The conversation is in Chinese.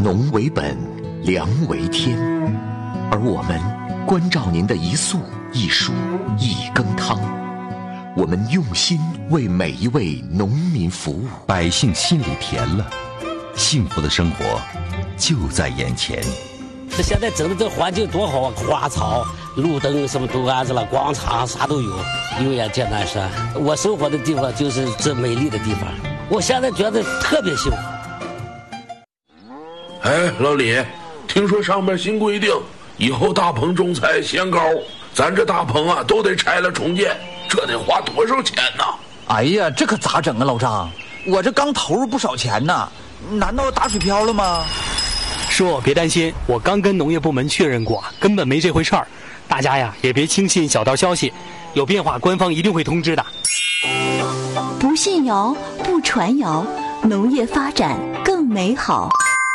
农为本，粮为天，而我们关照您的一粟一蔬一羹汤，我们用心为每一位农民服务， 百姓心里甜了，幸福的生活就在眼前。 这现在整的这环境多好啊，花草、路灯什么都安置了，广场啥都有。油盐艰难山，我生活的地方就是这美丽的地方，我现在觉得特别幸福。 哎，老李，听说上面新规定，以后大棚种菜限高，咱这大棚啊都得拆了重建，这得花多少钱呢？ 哎呀，这可咋整啊，老张？我这刚投入不少钱呢，难道打水漂了吗？ 叔，别担心，我刚跟农业部门确认过，根本没这回事儿。大家呀，也别轻信小道消息，有变化官方一定会通知的。 不信谣，不传谣，农业发展更美好。